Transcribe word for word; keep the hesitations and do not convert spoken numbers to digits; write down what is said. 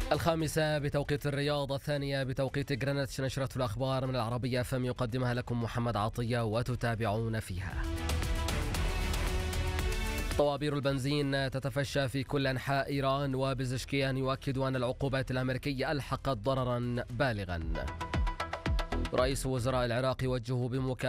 الخامسة بتوقيت الرياض، الثانية بتوقيت غرينتش. نشرة الأخبار من العربية فم يقدمها لكم محمد عطية وتتابعون فيها. طوابير البنزين تتفشى في كل أنحاء إيران، وبزشكيان يؤكد أن العقوبات الأمريكية ألحقت ضررا بالغا. رئيس وزراء العراق وجهوا بمكافأة